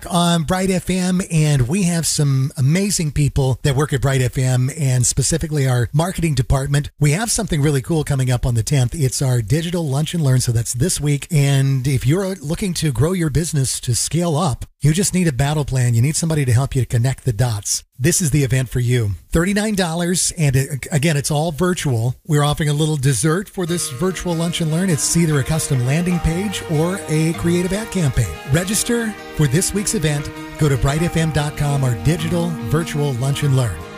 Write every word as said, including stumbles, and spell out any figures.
On Bright F M, and we have some amazing people that work at Bright F M, and specifically our marketing department. We have something really cool coming up on the tenth. It's our digital lunch and learn, so that's this week. And if you're looking to grow your business to scale up, you just need a battle plan. You need somebody to help you to connect the dots. This is the event for you. thirty-nine dollars, and it, again, it's all virtual. We're offering a little dessert for this virtual lunch and learn. It's either a custom landing page or a creative ad campaign. Register for this week's event. Go to bright f m dot com, our digital virtual lunch and learn.